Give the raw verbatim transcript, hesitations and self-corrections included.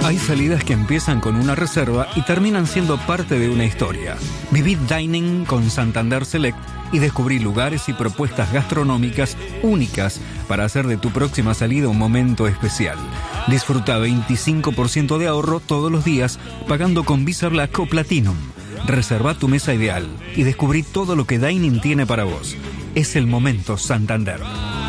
Hay salidas que empiezan con una reserva y terminan siendo parte de una historia. Viví dining con Santander Select y descubrí lugares y propuestas gastronómicas únicas para hacer de tu próxima salida un momento especial. Disfruta veinticinco por ciento de ahorro todos los días pagando con Visa Black o Platinum. Reserva tu mesa ideal y descubrí todo lo que Dining tiene para vos. Es el momento Santander.